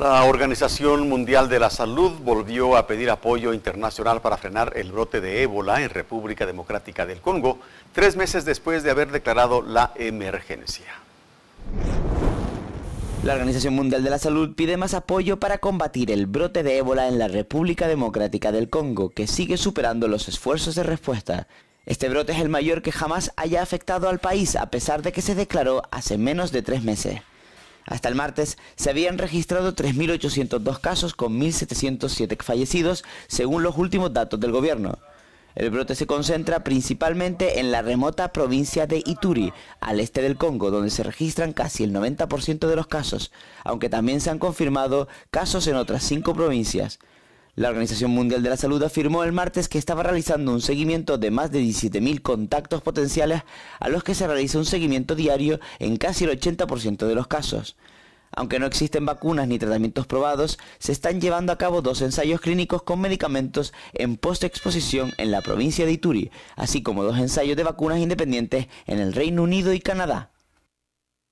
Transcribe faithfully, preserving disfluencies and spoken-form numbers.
La Organización Mundial de la Salud volvió a pedir apoyo internacional para frenar el brote de ébola en República Democrática del Congo, tres meses después de haber declarado la emergencia. La Organización Mundial de la Salud pide más apoyo para combatir el brote de ébola en la República Democrática del Congo, que sigue superando los esfuerzos de respuesta. Este brote es el mayor que jamás haya afectado al país, a pesar de que se declaró hace menos de tres meses. Hasta el martes se habían registrado tres mil ochocientos dos casos con mil setecientos siete fallecidos, según los últimos datos del gobierno. El brote se concentra principalmente en la remota provincia de Ituri, al este del Congo, donde se registran casi el noventa por ciento de los casos, aunque también se han confirmado casos en otras cinco provincias. La Organización Mundial de la Salud afirmó el martes que estaba realizando un seguimiento de más de diecisiete mil contactos potenciales a los que se realiza un seguimiento diario en casi el ochenta por ciento de los casos. Aunque no existen vacunas ni tratamientos probados, se están llevando a cabo dos ensayos clínicos con medicamentos en postexposición en la provincia de Ituri, así como dos ensayos de vacunas independientes en el Reino Unido y Canadá.